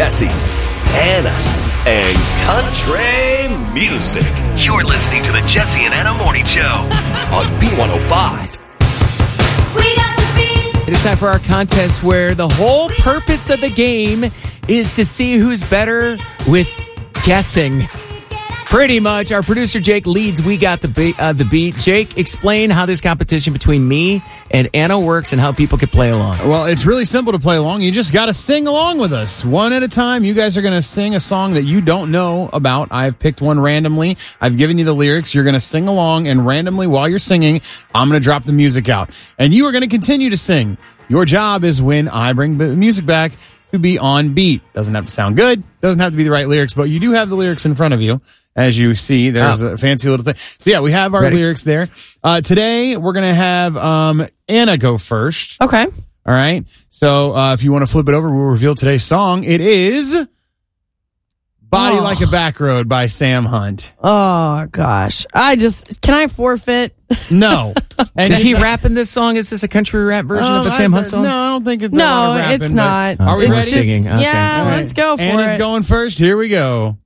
Jesse, Anna, and country music. You're listening to the Jesse and Anna Morning Show on B105. It is time for our contest where the whole purpose of the game is to see who's better with guessing. Pretty much. Our producer Jake leads We Got the Beat. Jake, explain how this competition between me and Anna works and how people can play along. Well, it's really simple to play along. You just got to sing along with us. One at a time. You guys are going to sing a song that you don't know about. I've picked one randomly. I've given you the lyrics. You're going to sing along, and randomly while you're singing, I'm going to drop the music out. And you are going to continue to sing. Your job is when I bring the music back to be on beat. Doesn't have to sound good. Doesn't have to be the right lyrics, but you do have the lyrics in front of you. As you see, there's a fancy little thing. So yeah, we have our lyrics there. Today we're going to have, Anna go first. Okay. All right. So, if you want to flip it over, we'll reveal today's song. It is Body Like a Back Road by Sam Hunt. Oh, gosh. Can I forfeit? No. And is he rapping this song? Is this a country rap version of a Sam Hunt song? No, I don't think it's No, it's not. Are we It's ready? singing. Okay. Yeah, All right. let's go for Anna's it. going first. Here we go.